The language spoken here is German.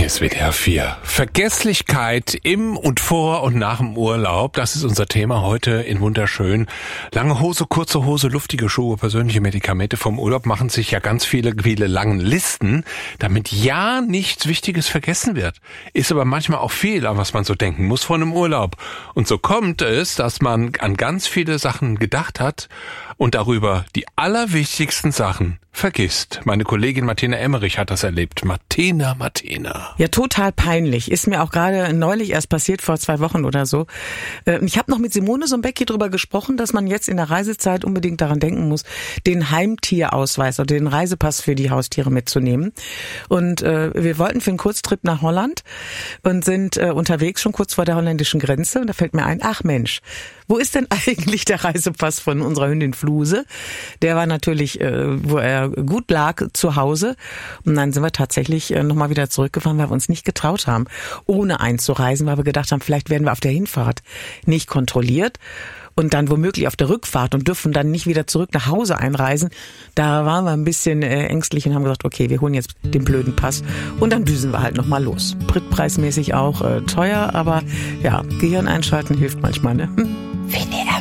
Hier ist WDR 4. Vergesslichkeit im und vor und nach dem Urlaub. Das ist unser Thema heute in Wunderschön. Lange Hose, kurze Hose, luftige Schuhe, persönliche Medikamente. Vom Urlaub machen sich ja ganz viele langen Listen, damit ja nichts Wichtiges vergessen wird. Ist aber manchmal auch viel, an was man so denken muss vor einem Urlaub. Und so kommt es, dass man an ganz viele Sachen gedacht hat und darüber die allerwichtigsten Sachen vergisst. Meine Kollegin Martina Emmerich hat das erlebt. Martina. Ja, total peinlich. Ist mir auch gerade neulich erst passiert, vor 2 Wochen oder so. Ich habe noch mit Simone Sombecki drüber gesprochen, dass man jetzt in der Reisezeit unbedingt daran denken muss, den Heimtierausweis oder den Reisepass für die Haustiere mitzunehmen. Und wir wollten für einen Kurztrip nach Holland und sind unterwegs schon kurz vor der holländischen Grenze. Und da fällt mir ein, ach Mensch, wo ist denn eigentlich der Reisepass von unserer Hündin Fluse? Der war natürlich, wo er gut lag, zu Hause. Und dann sind wir tatsächlich nochmal wieder zurückgefahren, weil wir uns nicht getraut haben, ohne einzureisen, weil wir gedacht haben, vielleicht werden wir auf der Hinfahrt nicht kontrolliert und dann womöglich auf der Rückfahrt und dürfen dann nicht wieder zurück nach Hause einreisen. Da waren wir ein bisschen ängstlich und haben gesagt, okay, wir holen jetzt den blöden Pass und dann düsen wir halt nochmal los. Spritpreismäßig auch teuer, aber ja, Gehirn einschalten hilft manchmal, ne? WDR